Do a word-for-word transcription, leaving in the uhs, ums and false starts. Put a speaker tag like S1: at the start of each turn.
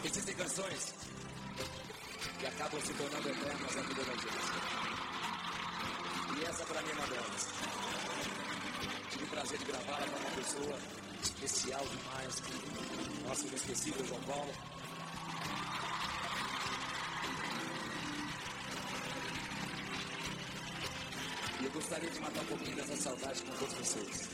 S1: Existem canções que acabam se tornando eternas na vida da gente. E essa pra mim é uma delas. Tive o prazer de gravá-la para uma pessoa especial demais, nosso inesquecível João Paulo. E eu gostaria de matar um pouquinho dessa saudade com todos vocês.